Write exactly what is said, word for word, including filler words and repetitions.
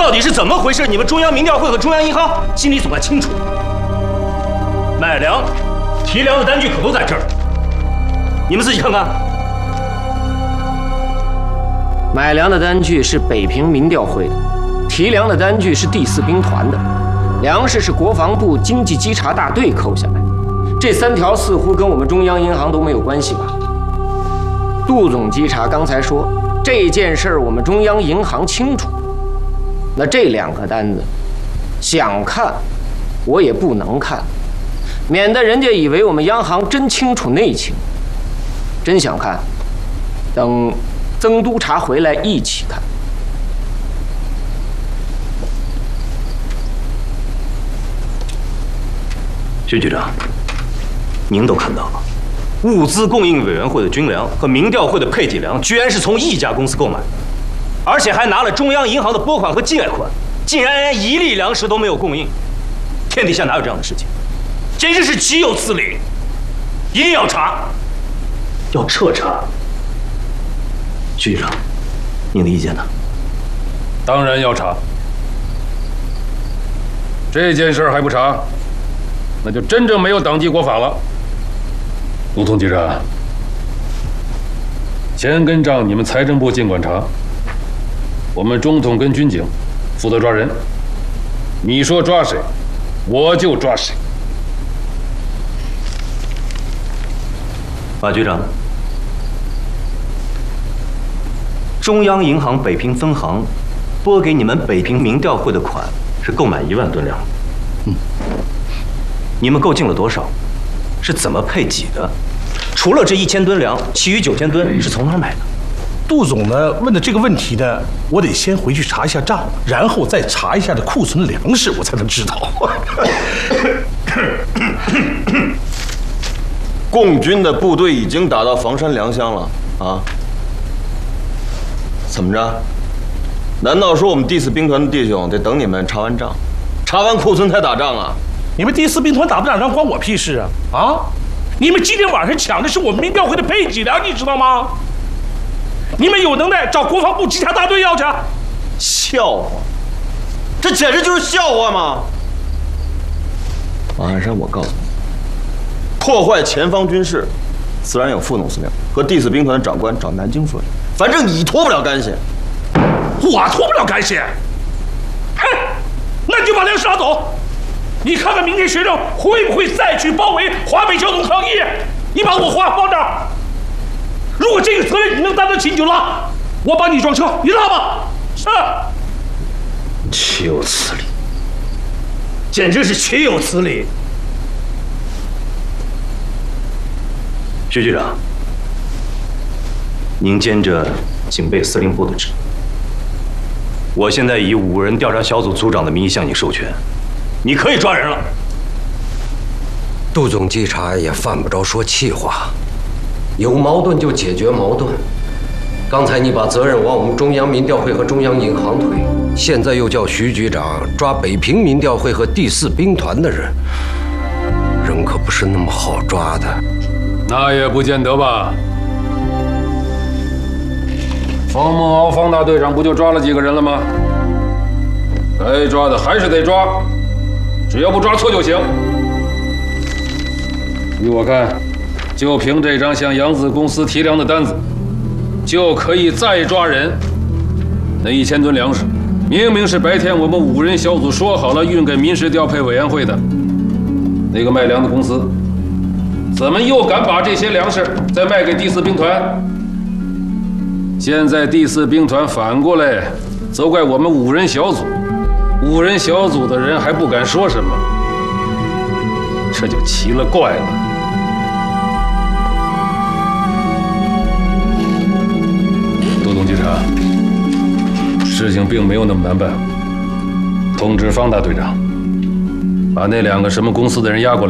到底是怎么回事？你们中央民调会和中央银行心里总该清楚。买粮、提粮的单据可都在这儿，你们自己看看。 买粮的单据是北平民调会的，提粮的单据是第四兵团的，粮食是国防部经济稽查大队扣下来。这三条似乎跟我们中央银行都没有关系吧？杜总稽查刚才说这件事儿我们中央银行清楚，那这两个单子，想看我也不能看，免得人家以为我们央行真清楚内情。真想看，等曾督察回来一起看。 徐局长，您都看到了，物资供应委员会的军粮和民调会的配给粮，居然是从一家公司购买的，而且还拿了中央银行的拨款和借款，竟然连一粒粮食都没有供应。天底下哪有这样的事情？简直是岂有此理！一定要查，要彻查。徐局长，您的意见呢？ 当然要查。这件事还不查，那就真正没有党纪国法了。吴总局长，钱跟账你们财政部尽管查，我们中统跟军警负责抓人。你说抓谁，我就抓谁。 马局长，中央银行北平分行拨给你们北平民调会的款是购买一万吨粮，嗯，你们购进了多少？是怎么配给的？除了这一千吨粮，其余九千吨是从哪儿买的？ 杜总呢问的这个问题呢，我得先回去查一下账，然后再查一下这库存粮食，我才能知道。 共军的部队已经打到房山良乡了啊！怎么着？难道说我们第四兵团的弟兄得等你们查完账，查完库存才打仗啊？ 你们第四兵团打不打仗关我屁事啊！啊！你们今天晚上抢的是我们民调会的配给粮，你知道吗？你们有能耐找国防部稽查大队要去。 笑话！这简直就是笑话嘛！马鞍山，我告诉你，破坏前方军事，自然有副总司令和第四兵团的长官找南京说理。反正你脱不了干系。 我脱不了干系。哼，那你就把粮食拿走。你看看明天学生会不会再去包围华北交通抗议？你把我话放这儿。如果这个责任你能担得起，你就拉，我帮你装车，你拉吧。是。 岂有此理！简直是岂有此理！徐局长，您兼着警备司令部的职，我现在以五人调查小组组长的名义向你授权，你可以抓人了。 杜总稽查也犯不着说气话，有矛盾就解决矛盾。刚才你把责任往我们中央民调会和中央银行推，现在又叫徐局长抓北平民调会和第四兵团的人，人可不是那么好抓的。 那也不见得吧。方梦敖方大队长不就抓了几个人了吗？该抓的还是得抓，只要不抓错就行。依我看，就凭这张向扬子公司提粮的单子，就可以再抓人。那一千吨粮食，明明是白天我们五人小组说好了运给民事调配委员会的，那个卖粮的公司，怎么又敢把这些粮食再卖给第四兵团？现在第四兵团反过来责怪我们五人小组，五人小组的人还不敢说什么，这就奇了怪了。杜总稽查，事情并没有那么难办。通知方大队长，把那两个什么公司的人押过来。